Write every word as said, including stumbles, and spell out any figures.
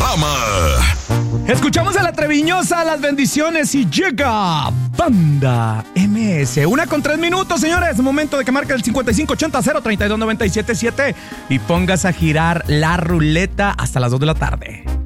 programa. Escuchamos a la Treviñosa, las bendiciones y llega Banda M S. Una con tres minutos, señores. Momento de que marque el cincuenta y cinco ochenta cero treinta y dos noventa y siete siete y pongas a girar la ruleta hasta las dos de la tarde.